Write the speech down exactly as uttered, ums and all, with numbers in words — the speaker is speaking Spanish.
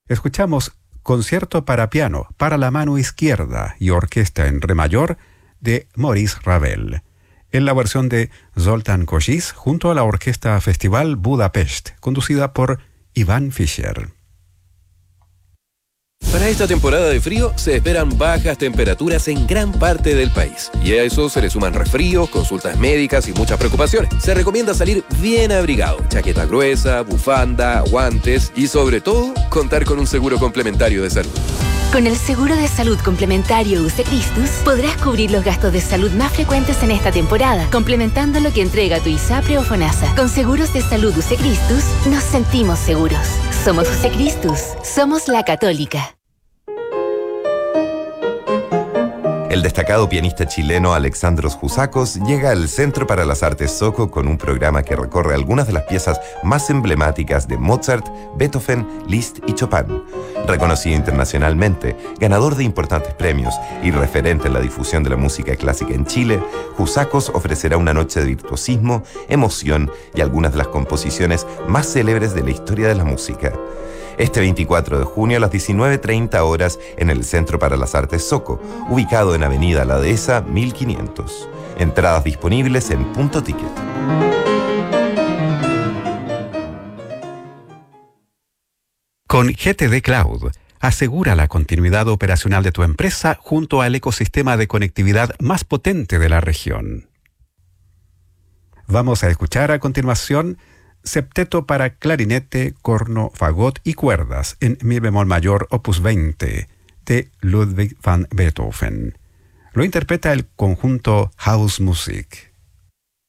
Escuchamos Concierto para piano, para la mano izquierda y orquesta en re mayor de Maurice Ravel, en la versión de Zoltán Košice junto a la Orquesta Festival Budapest, conducida por Iván Fischer. Para esta temporada de frío se esperan bajas temperaturas en gran parte del país. Y a eso se le suman resfríos, consultas médicas y muchas preocupaciones. Se recomienda salir bien abrigado, chaqueta gruesa, bufanda, guantes y sobre todo contar con un seguro complementario de salud. Con el seguro de salud complementario U C Christus podrás cubrir los gastos de salud más frecuentes en esta temporada, complementando lo que entrega tu ISAPRE o FONASA. Con seguros de salud U C Christus nos sentimos seguros. Somos U C Christus, somos la Católica. El destacado pianista chileno Alexandros Jusakos llega al Centro para las Artes Soco con un programa que recorre algunas de las piezas más emblemáticas de Mozart, Beethoven, Liszt y Chopin. Reconocido internacionalmente, ganador de importantes premios y referente en la difusión de la música clásica en Chile, Jusakos ofrecerá una noche de virtuosismo, emoción y algunas de las composiciones más célebres de la historia de la música. Este veinticuatro de junio a las diecinueve treinta horas en el Centro para las Artes Soco, ubicado en Avenida La Dehesa mil quinientos. Entradas disponibles en Punto Ticket. Con G T D Cloud, asegura la continuidad operacional de tu empresa junto al ecosistema de conectividad más potente de la región. Vamos a escuchar a continuación Septeto para clarinete, corno, fagot y cuerdas en mi bemol mayor opus veinte de Ludwig van Beethoven. Lo interpreta el conjunto Hausmusik.